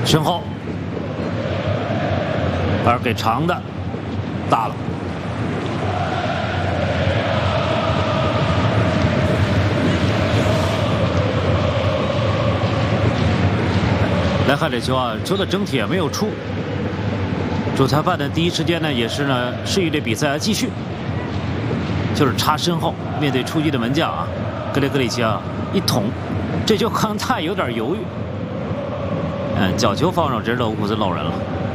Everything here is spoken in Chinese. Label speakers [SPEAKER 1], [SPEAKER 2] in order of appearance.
[SPEAKER 1] 身后，而给长的，大了。来看这球啊，球的整体也没有出。主裁判的第一时间呢，也是呢示意这比赛继续，就是插身后，面对出击的门将啊，格雷格里奇啊一捅，这就康泰有点犹豫。角球放上，直接勒乌库斯漏人了。